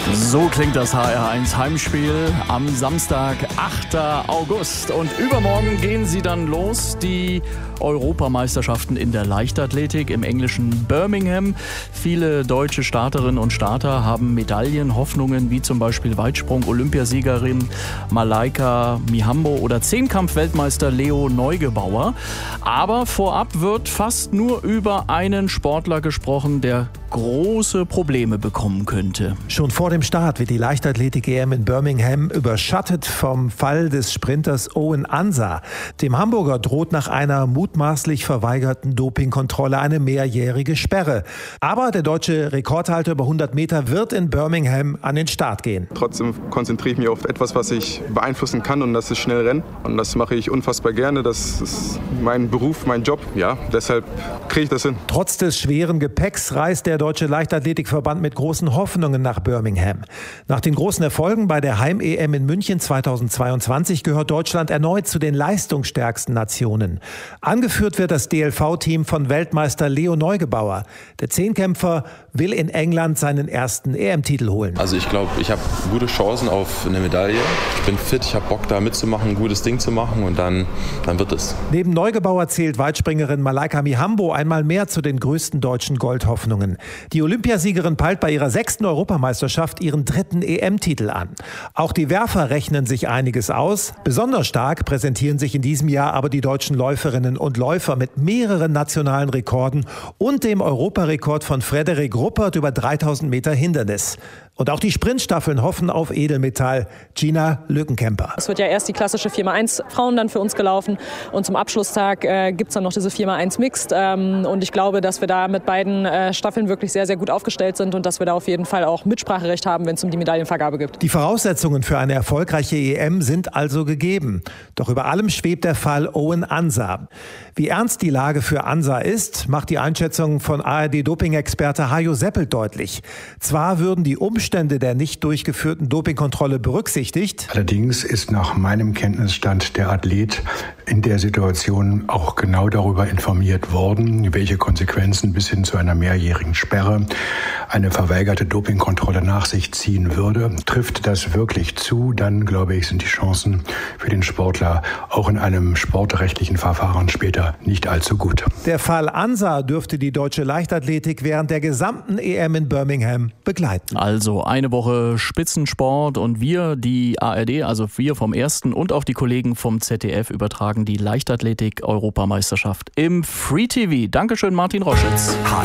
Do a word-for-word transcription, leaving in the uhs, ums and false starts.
So klingt das H R eins Heimspiel am Samstag, achter August. Und übermorgen gehen sie dann los, die Europameisterschaften in der Leichtathletik im englischen Birmingham. Viele deutsche Starterinnen und Starter haben Medaillenhoffnungen, wie zum Beispiel Weitsprung-Olympiasiegerin Malaika Mihambo oder Zehnkampf-Weltmeister Leo Neugebauer. Aber vorab wird fast nur über einen Sportler gesprochen, der große Probleme bekommen könnte. Schon vor dem Start wird die Leichtathletik-E M in Birmingham überschattet vom Fall des Sprinters Owen Ansah. Dem Hamburger droht nach einer mutmaßlich verweigerten Dopingkontrolle eine mehrjährige Sperre. Aber der deutsche Rekordhalter über hundert Meter wird in Birmingham an den Start gehen. Trotzdem konzentriere ich mich auf etwas, was ich beeinflussen kann, und das ist schnell Rennen. Und das mache ich unfassbar gerne. Das ist mein Beruf, mein Job. Ja, deshalb kriege ich das hin. Trotz des schweren Gepäcks reist der Deutsche Leichtathletikverband mit großen Hoffnungen nach Birmingham. Nach den großen Erfolgen bei der Heim-E M in München zweitausendzweiundzwanzig gehört Deutschland erneut zu den leistungsstärksten Nationen. Angeführt wird das D L V-Team von Weltmeister Leo Neugebauer. Der Zehnkämpfer will in England seinen ersten E M-Titel holen. Also ich glaube, ich habe gute Chancen auf eine Medaille. Ich bin fit, ich habe Bock da mitzumachen, ein gutes Ding zu machen, und dann, dann wird es. Neben Neugebauer zählt Weitspringerin Malaika Mihambo einmal mehr zu den größten deutschen Goldhoffnungen. Die Olympiasiegerin peilt bei ihrer sechsten Europameisterschaft ihren dritten E M-Titel an. Auch die Werfer rechnen sich einiges aus. Besonders stark präsentieren sich in diesem Jahr aber die deutschen Läuferinnen und Läufer mit mehreren nationalen Rekorden und dem Europarekord von Frederik Ruppert über dreitausend Meter Hindernis. Und auch die Sprintstaffeln hoffen auf Edelmetall. Gina Lückenkämper. Es wird ja erst die klassische vier mal eins Frauen dann für uns gelaufen, und zum Abschlusstag äh, gibt es dann noch diese vier mal eins Mixed. Ähm, und ich glaube, dass wir da mit beiden äh, Staffeln wirklich sehr, sehr gut aufgestellt sind und dass wir da auf jeden Fall auch Mitspracherecht haben, wenn es um die Medaillenvergabe geht. Die Voraussetzungen für eine erfolgreiche E M sind also gegeben. Doch über allem schwebt der Fall Owen Ansah. Wie ernst die Lage für Ansah ist, macht die Einschätzung von A R D-Doping-Experte Hajo Seppelt deutlich. Zwar würden die Umstände der nicht durchgeführten Dopingkontrolle berücksichtigt. Allerdings ist nach meinem Kenntnisstand der Athlet in der Situation auch genau darüber informiert worden, welche Konsequenzen bis hin zu einer mehrjährigen Sperre eine verweigerte Dopingkontrolle nach sich ziehen würde. Trifft das wirklich zu, dann glaube ich, sind die Chancen für den Sportler auch in einem sportrechtlichen Verfahren später nicht allzu gut. Der Fall Ansah dürfte die deutsche Leichtathletik während der gesamten E M in Birmingham begleiten. Also eine Woche Spitzensport, und wir, die A R D, also wir vom Ersten und auch die Kollegen vom Z D F, übertragen die Leichtathletik-Europameisterschaft im Free T V. Dankeschön, Martin Roschitz.